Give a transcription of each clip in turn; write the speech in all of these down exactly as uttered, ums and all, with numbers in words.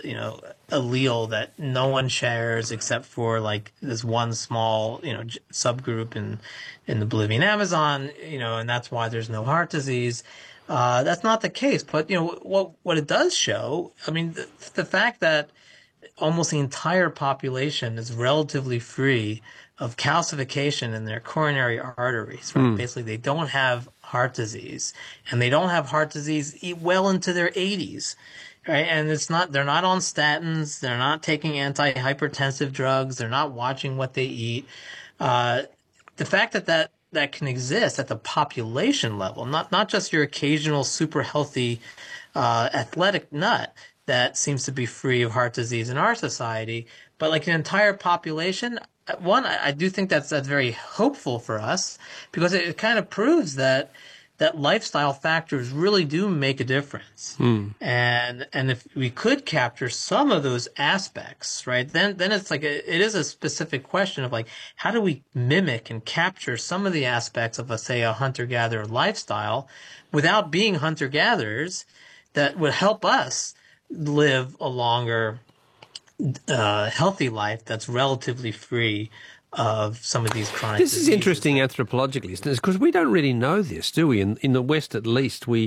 you know, allele that no one shares except for like this one small, you know, subgroup in, in the Bolivian Amazon, you know, and that's why there's no heart disease. Uh, that's not the case. But, you know, what, what it does show, I mean, the, the fact that almost the entire population is relatively free of calcification in their coronary arteries, right? Mm. Basically, they don't have heart disease, and they don't have heart disease well into their eighties, right? And it's not, they're not on statins, they're not taking antihypertensive drugs, they're not watching what they eat. Uh, the fact that that, that can exist at the population level, not, not just your occasional super healthy, uh, athletic nut that seems to be free of heart disease in our society, but like an entire population. One, I do think that's that's very hopeful for us, because it, it kind of proves that that lifestyle factors really do make a difference. Mm. And and if we could capture some of those aspects, right, then then it's like a, it is a specific question of like, how do we mimic and capture some of the aspects of, a, say, a hunter-gatherer lifestyle without being hunter-gatherers that would help us live a longer, uh, healthy life that's relatively free of some of these chronic This diseases. is interesting anthropologically, isn't it? Because we don't really know this, do we? In, in the West, at least, we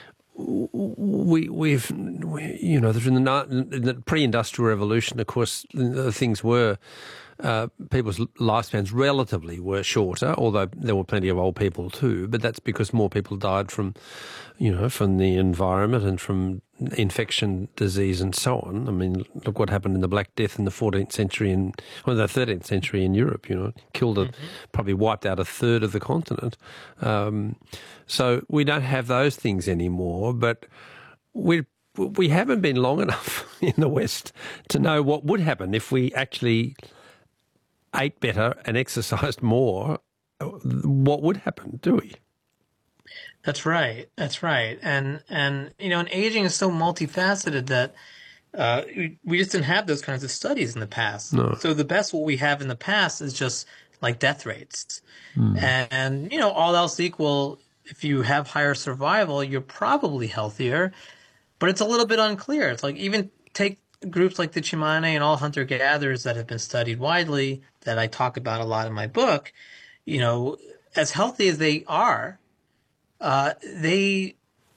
we we've we, you know, in the, in the pre-industrial revolution, of course, the things were. Uh, people's lifespans relatively were shorter, although there were plenty of old people too. But that's because more people died from, you know, from the environment and from infection, disease, and so on. I mean, look what happened in the Black Death in the fourteenth century and well, the thirteenth century in Europe. You know, killed a, mm-hmm. probably wiped out a third of the continent. Um, so we don't have those things anymore. But we we haven't been long enough in the West to know what would happen if we actually ate better and exercised more. What would happen, do we? That's right. That's right. And, and you know, and aging is so multifaceted that uh, we, we just didn't have those kinds of studies in the past. No. So the best what we have in the past is just like death rates. Mm. And, and, you know, all else equal, if you have higher survival, you're probably healthier. But it's a little bit unclear. It's like even take groups like the Tsimane and all hunter-gatherers that have been studied widely, that I talk about a lot in my book, you know, as healthy as they are, uh, they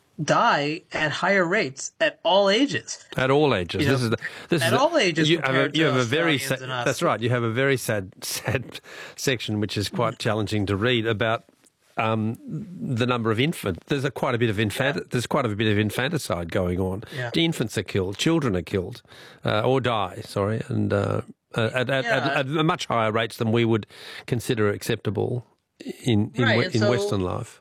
die at higher rates at all ages. At all ages. You know, this is the, this at is all ages. You have a, you have a very sad, and us. That's right. You have a very sad, sad section, which is quite challenging to read, about um, the number of infants. There's a, quite a bit of infant. Yeah. There's quite a bit of infanticide going on. Yeah. The infants are killed. Children are killed, uh, or die. Sorry, and uh, at, at, yeah. at, at much higher rates than we would consider acceptable in in, right. in so, Western life.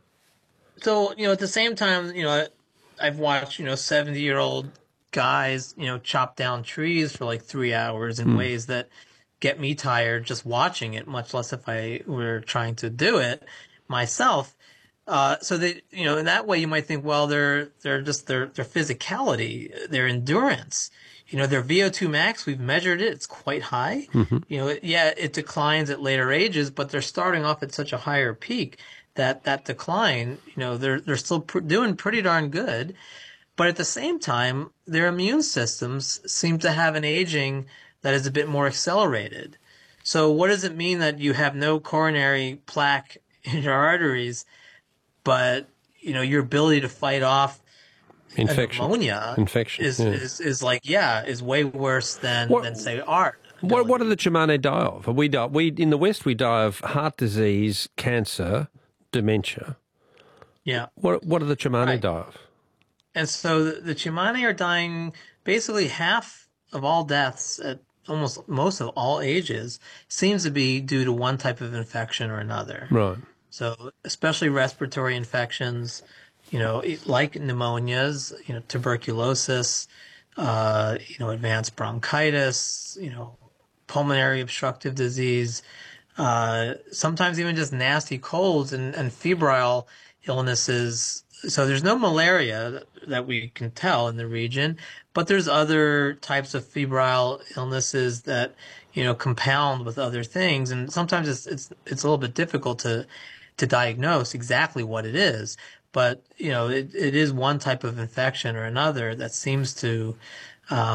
So you know, at the same time, you know, I've watched you know seventy-year-old guys you know chop down trees for like three hours in mm. ways that get me tired just watching it. Much less if I were trying to do it myself. Uh, so that, you know, in that way you might think, well, they're, they're just their, their physicality, their endurance, you know, their V O two max, we've measured it. It's quite high. Mm-hmm. You know, it, yeah, it declines at later ages, but they're starting off at such a higher peak that that decline, you know, they're, they're still pr- doing pretty darn good. But at the same time, their immune systems seem to have an aging that is a bit more accelerated. So what does it mean that you have no coronary plaque in your arteries, but you know your ability to fight off infection, pneumonia, infection is, yeah. is is like yeah is way worse than what, than say art. What what do the Tsimane die of? We die. We in the West we die of heart disease, cancer, dementia. Yeah. What what do the Tsimane right. die of? And so the, the Tsimane are dying basically half of all deaths at almost most of all ages seems to be due to one type of infection or another. Right. So especially respiratory infections, you know, like pneumonias, you know, tuberculosis, uh, you know, advanced bronchitis, you know, pulmonary obstructive disease, uh, sometimes even just nasty colds and, and febrile illnesses. So there's no malaria that we can tell in the region, but there's other types of febrile illnesses that, you know, compound with other things. And sometimes it's, it's, it's a little bit difficult to, to diagnose exactly what it is. But, you know, it, it is one type of infection or another that seems to, um,